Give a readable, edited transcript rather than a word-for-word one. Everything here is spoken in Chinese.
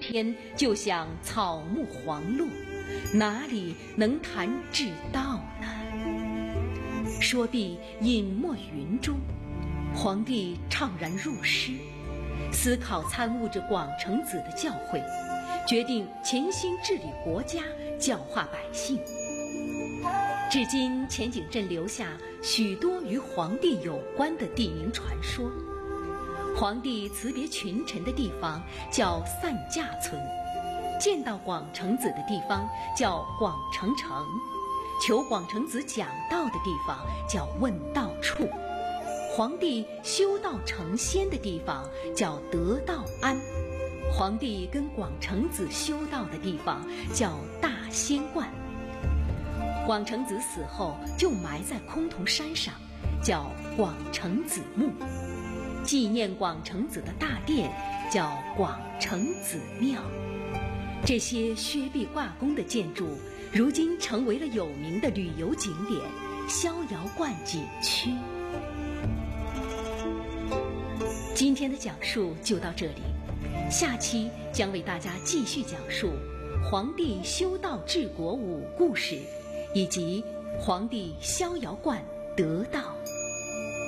天就像草木黄落，哪里能谈至道呢？说毕，隐没云中。皇帝怅然入诗，思考参悟着广成子的教诲，决定潜心治理国家，教化百姓。至今，前景镇留下许多与皇帝有关的地名传说。皇帝辞别群臣的地方叫散驾村，见到广成子的地方叫广成城，求广成子讲道的地方叫问道处，皇帝修道成仙的地方叫得道庵，皇帝跟广成子修道的地方叫大仙观。广成子死后就埋在崆峒山上，叫广成子墓。纪念广成子的大殿叫广成子庙。这些薛壁挂弓的建筑，如今成为了有名的旅游景点逍遥观景区。今天的讲述就到这里，下期将为大家继续讲述皇帝修道治国五故事，以及皇帝逍遥观得道